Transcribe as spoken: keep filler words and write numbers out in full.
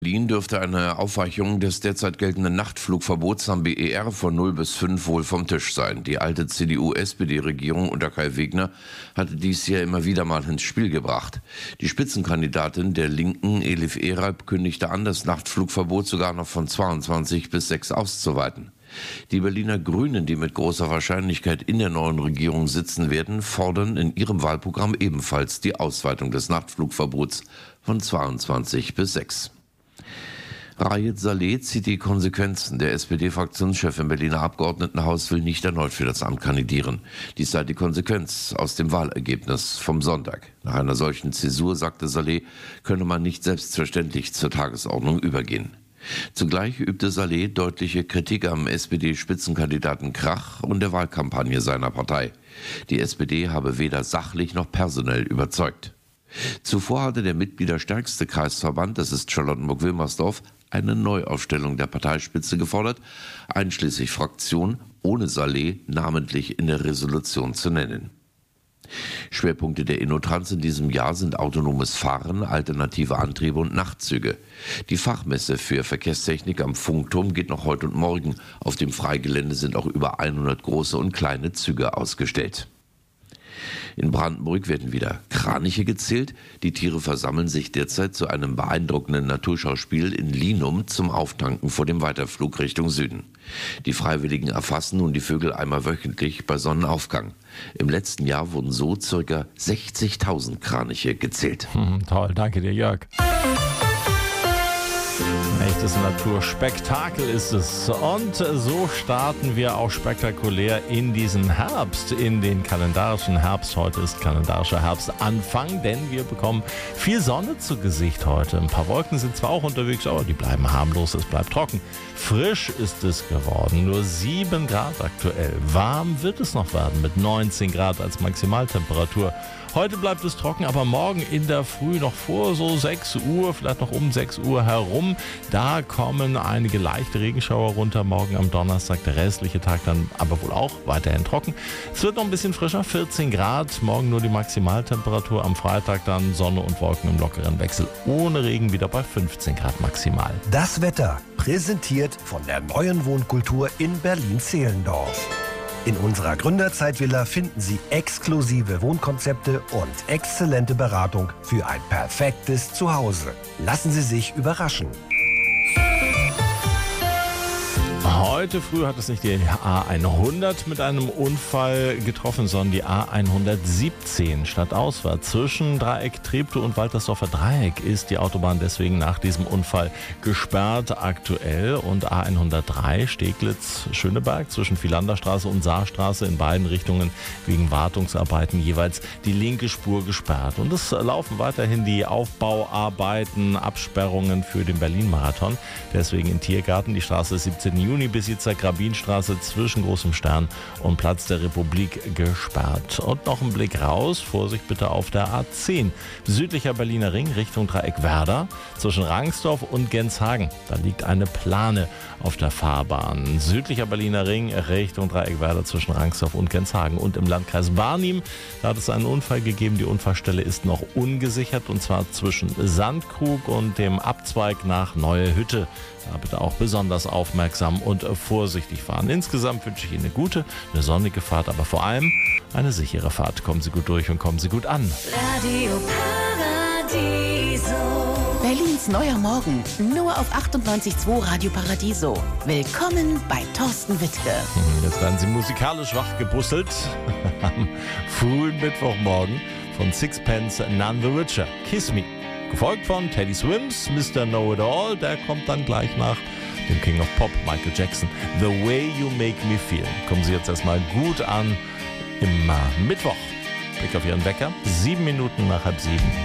Berlin dürfte eine Aufweichung des derzeit geltenden Nachtflugverbots am B E R von null bis fünf wohl vom Tisch sein. Die alte C D U-S P D-Regierung unter Kai Wegner hatte dies ja immer wieder mal ins Spiel gebracht. Die Spitzenkandidatin der Linken, Elif Eralp, kündigte an, das Nachtflugverbot sogar noch von zweiundzwanzig bis sechs auszuweiten. Die Berliner Grünen, die mit großer Wahrscheinlichkeit in der neuen Regierung sitzen werden, fordern in ihrem Wahlprogramm ebenfalls die Ausweitung des Nachtflugverbots von zweiundzwanzig bis sechs. Raed Saleh zieht die Konsequenzen. Der S P D-Fraktionschef im Berliner Abgeordnetenhaus will nicht erneut für das Amt kandidieren. Dies sei die Konsequenz aus dem Wahlergebnis vom Sonntag. Nach einer solchen Zäsur, sagte Saleh, könne man nicht selbstverständlich zur Tagesordnung übergehen. Zugleich übte Saleh deutliche Kritik am S P D-Spitzenkandidaten Krach und der Wahlkampagne seiner Partei. Die S P D habe weder sachlich noch personell überzeugt. Zuvor hatte der mitgliederstärkste Kreisverband, das ist Charlottenburg-Wilmersdorf, eine Neuaufstellung der Parteispitze gefordert, einschließlich Fraktion, ohne Saleh namentlich in der Resolution zu nennen. Schwerpunkte der InnoTrans in diesem Jahr sind autonomes Fahren, alternative Antriebe und Nachtzüge. Die Fachmesse für Verkehrstechnik am Funkturm geht noch heute und morgen. Auf dem Freigelände sind auch über hundert große und kleine Züge ausgestellt. In Brandenburg werden wieder Kraniche gezählt. Die Tiere versammeln sich derzeit zu einem beeindruckenden Naturschauspiel in Linum zum Auftanken vor dem Weiterflug Richtung Süden. Die Freiwilligen erfassen nun die Vögel einmal wöchentlich bei Sonnenaufgang. Im letzten Jahr wurden so ca. sechzigtausend Kraniche gezählt. Hm, toll, danke dir, Jörg. Ein echtes Naturspektakel ist es. Und so starten wir auch spektakulär in diesen Herbst, in den kalendarischen Herbst. Heute ist kalendarischer Herbstanfang, denn wir bekommen viel Sonne zu Gesicht heute. Ein paar Wolken sind zwar auch unterwegs, aber die bleiben harmlos, es bleibt trocken. Frisch ist es geworden, nur sieben Grad aktuell. Warm wird es noch werden mit neunzehn Grad als Maximaltemperatur. Heute bleibt es trocken, aber morgen in der Früh noch vor so sechs Uhr, vielleicht noch um sechs Uhr herum, da kommen einige leichte Regenschauer runter. Morgen am Donnerstag, der restliche Tag dann aber wohl auch weiterhin trocken. Es wird noch ein bisschen frischer, vierzehn Grad, morgen nur die Maximaltemperatur, am Freitag dann Sonne und Wolken im lockeren Wechsel, ohne Regen wieder bei fünfzehn Grad maximal. Das Wetter, präsentiert von der neuen Wohnkultur in Berlin-Zehlendorf. In unserer Gründerzeitvilla finden Sie exklusive Wohnkonzepte und exzellente Beratung für ein perfektes Zuhause. Lassen Sie sich überraschen. Heute früh hat es nicht die A hundert mit einem Unfall getroffen, sondern die A hundertsiebzehn stadtauswärts. Zwischen Dreieck Treptow und Waltersdorfer Dreieck ist die Autobahn deswegen nach diesem Unfall gesperrt aktuell. Und A hundertdrei Steglitz-Schöneberg zwischen Philanderstraße und Saarstraße in beiden Richtungen wegen Wartungsarbeiten jeweils die linke Spur gesperrt. Und es laufen weiterhin die Aufbauarbeiten, Absperrungen für den Berlin-Marathon. Deswegen in Tiergarten die Straße siebzehnten Juni bis Besitzer Grabinstraße zwischen Großem Stern und Platz der Republik gesperrt. Und noch ein Blick raus, Vorsicht bitte auf der A zehn. Südlicher Berliner Ring Richtung Dreieck Werder zwischen Rangsdorf und Genshagen. Da liegt eine Plane auf der Fahrbahn. Südlicher Berliner Ring Richtung Dreieck Werder zwischen Rangsdorf und Genshagen. Und im Landkreis Barnim, da hat es einen Unfall gegeben. Die Unfallstelle ist noch ungesichert und zwar zwischen Sandkrug und dem Abzweig nach Neue Hütte. Da bitte auch besonders aufmerksam und vorsichtig fahren. Insgesamt wünsche ich Ihnen eine gute, eine sonnige Fahrt, aber vor allem eine sichere Fahrt. Kommen Sie gut durch und kommen Sie gut an. Radio Paradiso. Berlins neuer Morgen, nur auf achtundneunzig Komma zwei Radio Paradiso. Willkommen bei Thorsten Wittke. Jetzt werden Sie musikalisch wachgebusselt am frühen Mittwochmorgen von Sixpence None the Richer. Kiss Me. Gefolgt von Teddy Swims, Mister Know-It-All, der kommt dann gleich nach dem King of Pop, Michael Jackson. The Way You Make Me Feel. Kommen Sie jetzt erstmal gut an im Mittwoch. Blick auf Ihren Wecker, sieben Minuten nach halb sieben.